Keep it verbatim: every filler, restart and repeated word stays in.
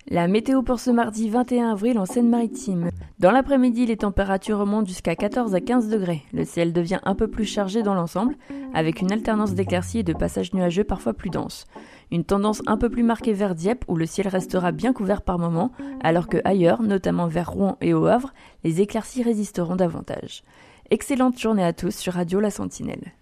La météo pour ce mardi vingt et un avril en Seine-Maritime. Dans l'après-midi, les températures remontent jusqu'à quatorze à quinze degrés. Le ciel devient un peu plus chargé dans l'ensemble, avec une alternance d'éclaircies et de passages nuageux parfois plus denses. Une tendance un peu plus marquée vers Dieppe, où le ciel restera bien couvert par moments, alors que ailleurs, notamment vers Rouen et au Havre, les éclaircies résisteront davantage. Excellente journée à tous sur Radio La Sentinelle.